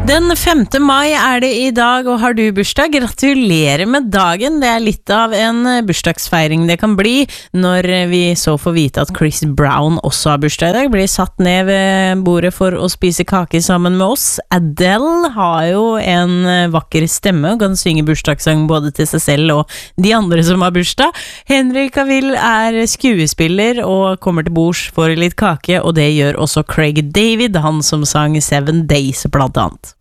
Den 5. mai det I dag, og har du bursdag? Gratulerer med dagen! Det litt av en bursdagsfeiring det kan bli når vi så får vite at Chris Brown også har bursdag I dag. Blir satt ned ved bordet for å spise kake sammen med oss. Adele har jo en vakker stemme og kan synge bursdagssang både til seg selv og de andre som har bursdag. Henry Cavill skuespiller og kommer til bords for litt kake, og det gjør også Craig David, han som sang 7 Days blant annet.